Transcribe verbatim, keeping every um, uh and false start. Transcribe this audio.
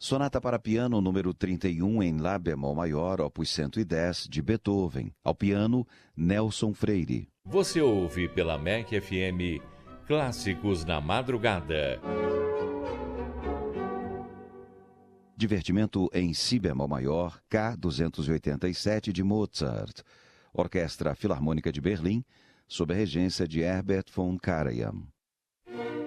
Sonata para piano número trinta e um em Lá bemol maior, opus cento e dez, de Beethoven. Ao piano, Nelson Freire. Você ouve pela M E C F M Clássicos na Madrugada. Divertimento em Si bemol maior, K duzentos e oitenta e sete, de Mozart. Orquestra Filarmônica de Berlim, sob a regência de Herbert von Karajan.